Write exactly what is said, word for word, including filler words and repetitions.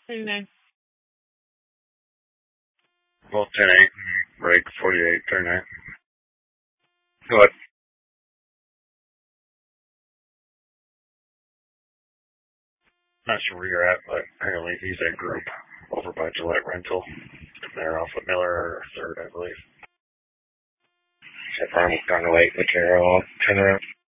thirty-nine. Well, ten eight, break forty-eight, thirty-nine. What? Not sure where you're at, but apparently he's at group over by Gillette Rental. They're off at Miller third, I believe. So if I'm kind of late, Vaquero, I'll turn around.